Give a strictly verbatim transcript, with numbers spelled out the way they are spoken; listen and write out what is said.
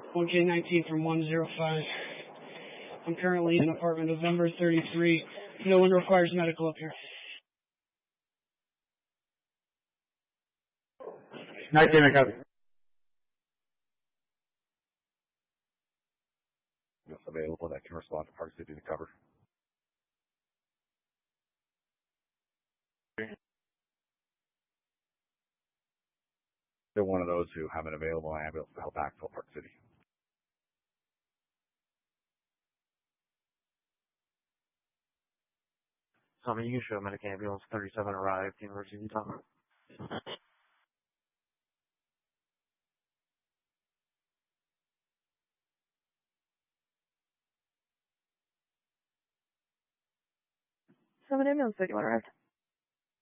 one K nineteen from one zero five. I'm currently in apartment November thirty-three. No one requires medical up here. nineteen, I copy. If available, that can respond to Park City to cover. They're one of those who have an available ambulance to help backfill Park City. So, I mean, you can show medic ambulance thirty-seven arrived, University of Utah. Seven ambulance, thirty-one arrived.